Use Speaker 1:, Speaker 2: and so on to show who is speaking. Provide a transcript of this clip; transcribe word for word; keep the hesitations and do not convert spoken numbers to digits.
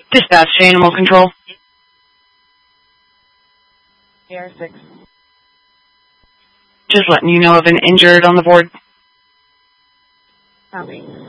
Speaker 1: Dispatch to Animal Control.
Speaker 2: A R six.
Speaker 1: Just letting you know of an injured on the board.
Speaker 2: Copy.